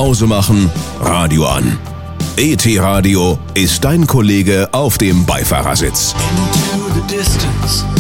Pause machen, Radio an. ET Radio ist dein Kollege auf dem Beifahrersitz. Into the distance.